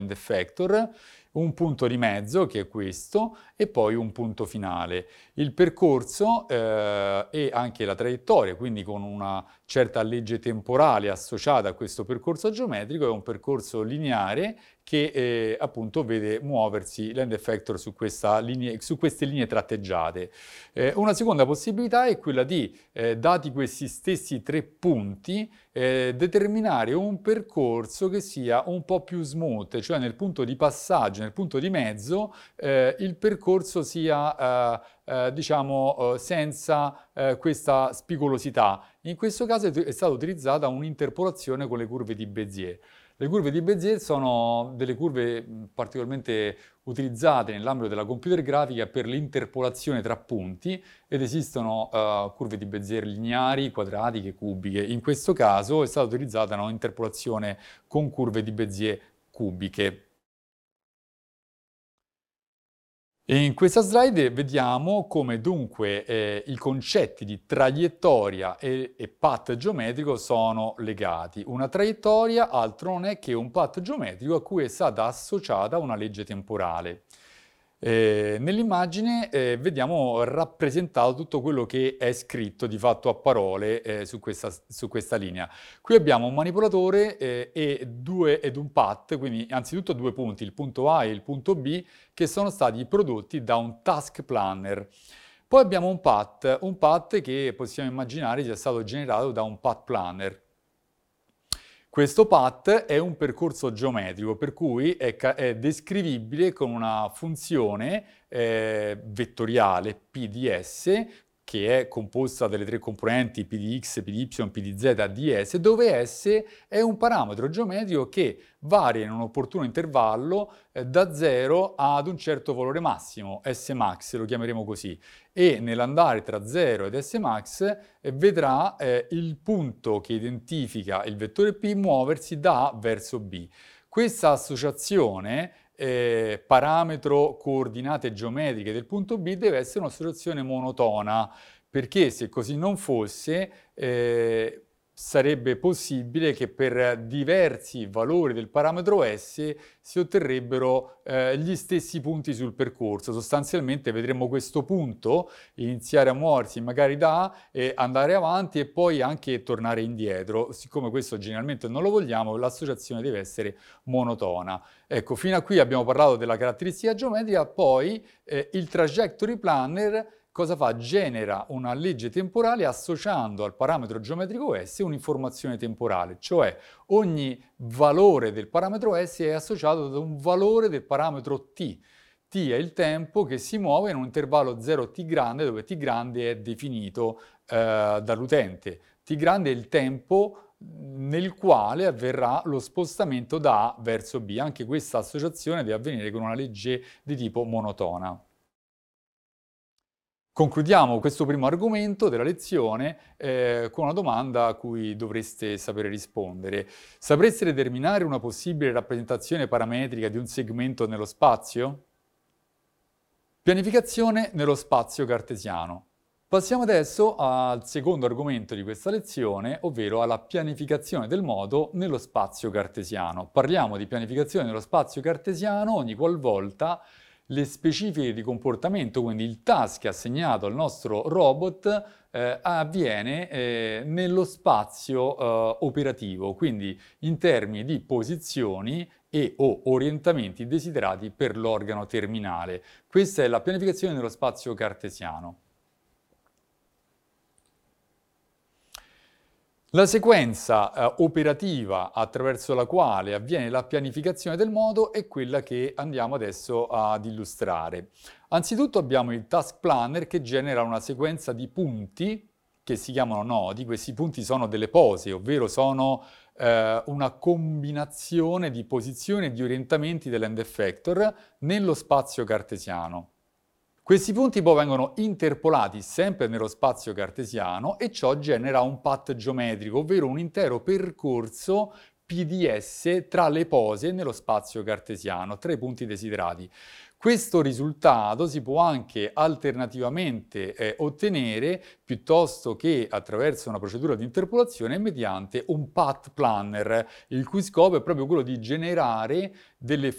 effector, un punto di mezzo che è questo e poi un punto finale. Il percorso e anche la traiettoria, quindi con una certa legge temporale associata a questo percorso geometrico, è un percorso lineare che appunto vede muoversi l'end effector su queste linee tratteggiate. Una seconda possibilità è quella di, dati questi stessi tre punti, determinare un percorso che sia un po' più smooth, cioè nel punto di passaggio, nel punto di mezzo, il percorso sia diciamo senza questa spigolosità. In questo caso è stata utilizzata un'interpolazione con le curve di Bézier. Le curve di Bézier sono delle curve particolarmente utilizzate nell'ambito della computer grafica per l'interpolazione tra punti ed esistono curve di Bézier lineari, quadratiche, cubiche. In questo caso è stata utilizzata un'interpolazione con curve di Bézier cubiche. In questa slide vediamo come dunque i concetti di traiettoria e path geometrico sono legati. Una traiettoria altro non è che un path geometrico a cui è stata associata una legge temporale. Nell'immagine vediamo rappresentato tutto quello che è scritto di fatto a parole su questa linea. Qui abbiamo un manipolatore ed un path, quindi anzitutto due punti, il punto A e il punto B, che sono stati prodotti da un task planner. Poi abbiamo un path che possiamo immaginare sia stato generato da un path planner. Questo path è un percorso geometrico, per cui è descrivibile con una funzione vettoriale P di S, che è composta dalle tre componenti P di X, P di Y, P di Z di S, dove S è un parametro geometrico che varia in un opportuno intervallo da 0 ad un certo valore massimo, S max lo chiameremo così, e nell'andare tra 0 ed S max vedrà il punto che identifica il vettore P muoversi da A verso B. Questa associazione parametro coordinate geometriche del punto B deve essere un'associazione monotona, perché se così non fosse sarebbe possibile che per diversi valori del parametro S si otterrebbero gli stessi punti sul percorso. Sostanzialmente vedremo questo punto iniziare a muoversi magari da A e andare avanti e poi anche tornare indietro. Siccome questo generalmente non lo vogliamo, l'associazione deve essere monotona. Ecco, fino a qui abbiamo parlato della caratteristica geometrica, poi il trajectory planner cosa fa? Genera una legge temporale associando al parametro geometrico S un'informazione temporale, cioè ogni valore del parametro S è associato ad un valore del parametro T. T è il tempo che si muove in un intervallo 0T grande, dove T grande è definito dall'utente. T grande è il tempo nel quale avverrà lo spostamento da A verso B. Anche questa associazione deve avvenire con una legge di tipo monotona. Concludiamo questo primo argomento della lezione con una domanda a cui dovreste sapere rispondere. Sapreste determinare una possibile rappresentazione parametrica di un segmento nello spazio? Pianificazione nello spazio cartesiano. Passiamo adesso al secondo argomento di questa lezione, ovvero alla pianificazione del modo nello spazio cartesiano. Parliamo di pianificazione nello spazio cartesiano ogni qualvolta le specifiche di comportamento, quindi il task assegnato al nostro robot, avviene nello spazio operativo, quindi in termini di posizioni e o orientamenti desiderati per l'organo terminale. Questa è la pianificazione nello spazio cartesiano. La sequenza operativa attraverso la quale avviene la pianificazione del modo è quella che andiamo adesso ad illustrare. Anzitutto abbiamo il task planner che genera una sequenza di punti che si chiamano nodi. Questi punti sono delle pose, ovvero sono una combinazione di posizioni e di orientamenti dell'end effector nello spazio cartesiano. Questi punti poi vengono interpolati sempre nello spazio cartesiano e ciò genera un path geometrico, ovvero un intero percorso PDS tra le pose nello spazio cartesiano, tra i punti desiderati. Questo risultato si può anche alternativamente ottenere piuttosto che attraverso una procedura di interpolazione mediante un path planner, il cui scopo è proprio quello di generare delle